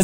Es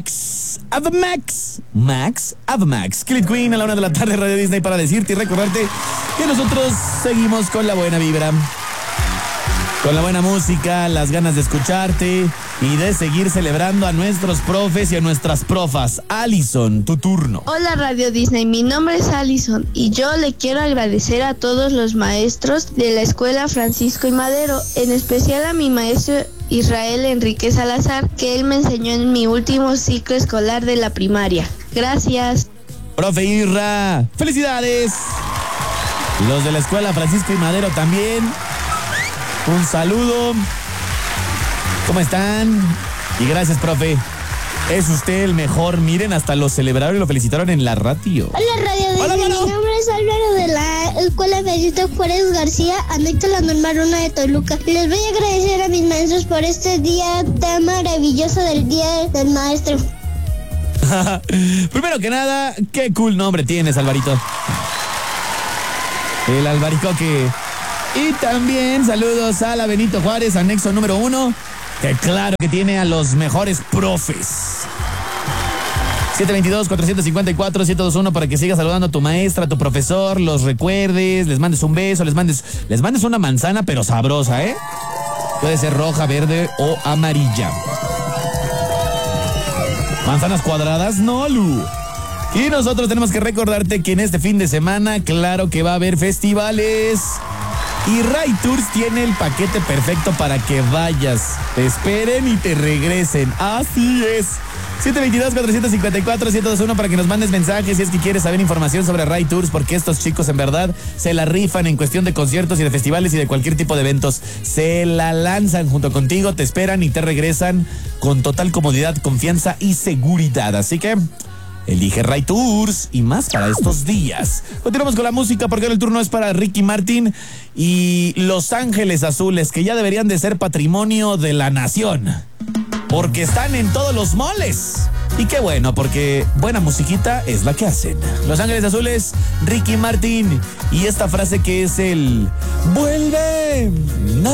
Avamax. Kid Queen a la 1 de la tarde, Radio Disney, para decirte y recordarte que nosotros seguimos con la buena vibra, con la buena música, las ganas de escucharte y de seguir celebrando a nuestros profes y a nuestras profas. Alison, tu turno. Hola Radio Disney, mi nombre es Alison y yo le quiero agradecer a todos los maestros de la escuela Francisco y Madero, en especial a mi maestro Israel Enrique Salazar, que él me enseñó en mi último ciclo escolar de la primaria. Gracias. Profe Irra, felicidades. Los de la escuela Francisco y Madero también. Un saludo. ¿Cómo están? Y gracias, profe. Es usted el mejor. Miren, hasta lo celebraron y lo felicitaron en la radio. Hola, Radio Disney. Mi nombre es Álvaro de la Escuela Benito Juárez García, anexo la normal 1 de Toluca. Les voy a agradecer a mis maestros por este día tan maravilloso del Día del Maestro. Primero que nada, qué cool nombre tienes, Alvarito. El Albaricoque. Y también saludos a la Benito Juárez, anexo número 1, que claro que tiene a los mejores profes. 722-454-721 para que sigas saludando a tu maestra, a tu profesor, los recuerdes, les mandes un beso, les mandes una manzana, pero sabrosa, ¿eh? Puede ser roja, verde o amarilla. ¿Manzanas cuadradas? No, Lu. Y nosotros tenemos que recordarte que en este fin de semana, claro que va a haber festivales. Y Ray Tours tiene el paquete perfecto para que vayas, te esperen y te regresen. Así es. 722-454-721 para que nos mandes mensajes si es que quieres saber información sobre Ray Tours, porque estos chicos en verdad se la rifan en cuestión de conciertos y de festivales y de cualquier tipo de eventos. Se la lanzan junto contigo, te esperan y te regresan con total comodidad, confianza y seguridad. Así que elige Ray Tours y más para estos días. Continuamos con la música porque ahora el turno es para Ricky Martin y Los Ángeles Azules, que ya deberían de ser patrimonio de la nación, porque están en todos los moles. Y qué bueno, porque buena musiquita es la que hacen. Los Ángeles Azules, Ricky Martin y esta frase que es el vuelve.